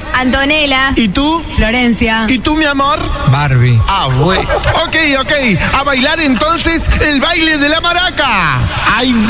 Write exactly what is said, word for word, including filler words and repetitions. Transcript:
Antonella. ¿Y tú? Florencia. ¿Y tú, mi amor? Barbie. Ah, bueno. Ok, ok. A bailar entonces el baile de la maraca. ¡Ay,